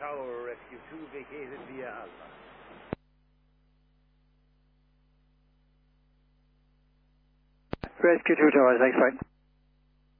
Tower Rescue 2 vacated via Alpha. Rescue 2 Tower, thanks, flight.